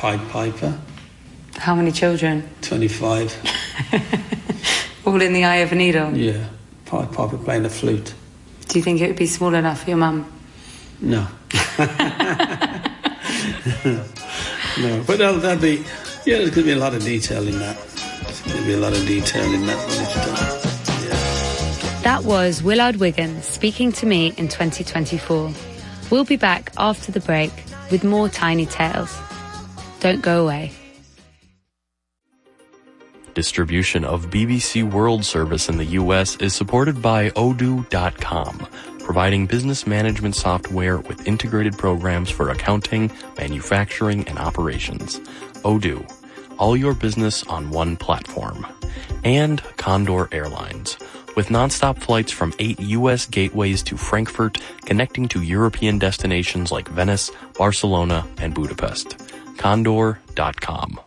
Pied Piper. How many children? 25. All in the eye of a needle? Yeah. Pied Piper playing the flute. Do you think it would be small enough for your mum? No. No, but that'll be... Yeah, there's going to be a lot of detail in that. There's going to be a lot of detail in that when it's done. Yeah. That was Willard Wiggins speaking to me in 2024. We'll be back after the break with more Tiny Tales. Don't go away. Distribution of BBC World Service in the US is supported by Odoo.com, providing business management software with integrated programs for accounting, manufacturing, and operations. Odoo, all your business on one platform. And Condor Airlines, with nonstop flights from 8 U.S. gateways to Frankfurt, connecting to European destinations like Venice, Barcelona, and Budapest. Condor.com.